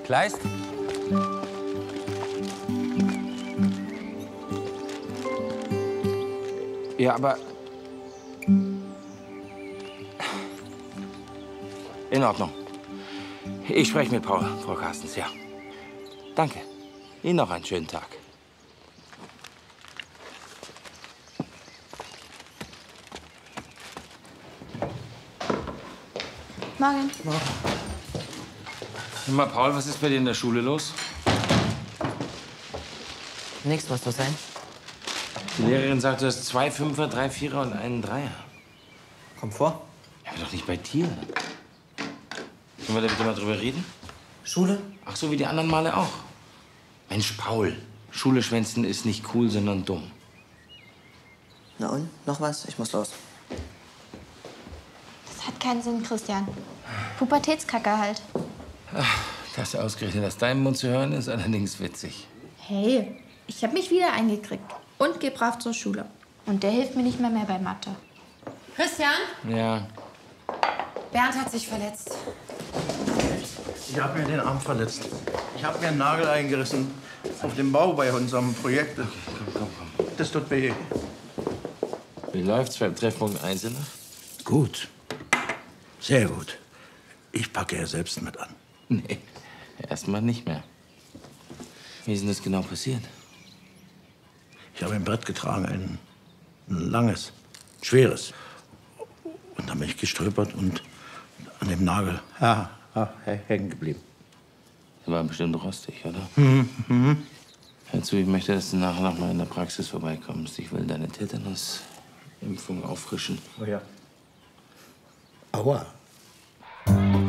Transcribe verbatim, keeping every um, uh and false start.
Kleist? Ja, aber... In Ordnung. Ich spreche mit Paul, Frau Carstens, ja. Danke. Ihnen noch einen schönen Tag. Morgen. Morgen. Sag mal, Paul, was ist bei dir in der Schule los? Nichts muss so sein. Die Lehrerin sagt, du hast zwei Fünfer, drei Vierer und einen Dreier. Komm vor. Ja, aber doch nicht bei dir. Können wir da bitte mal drüber reden? Schule? Ach so, wie die anderen Male auch. Mensch, Paul, Schule schwänzen ist nicht cool, sondern dumm. Na und? Noch was? Ich muss los. Das hat keinen Sinn, Christian. Pubertätskacke halt. Ach, das ausgerechnet aus deinem Mund zu hören, ist allerdings witzig. Hey, ich habe mich wieder eingekriegt und geh brav zur Schule. Und der hilft mir nicht mehr mehr bei Mathe. Christian? Ja. Bernd hat sich verletzt. Ich habe mir den Arm verletzt. Ich habe mir einen Nagel eingerissen auf dem Bau bei unserem Projekt. Okay, komm, komm, komm. Das tut weh. Wie läuft's beim Treffpunkt Einzelner? Gut. Sehr gut. Ich packe ja selbst mit an. Nee, erstmal nicht mehr. Wie ist denn das genau passiert? Ich habe ein Brett getragen, ein, ein langes, schweres. Und dann bin ich gestolpert und an dem Nagel ja, ja, hängen geblieben. Der war bestimmt rostig, oder? Mhm. Mhm. Hör zu, ich möchte, dass du nachher noch mal in der Praxis vorbeikommst. Ich will deine Tetanus-Impfung auffrischen. Oh ja. Aua.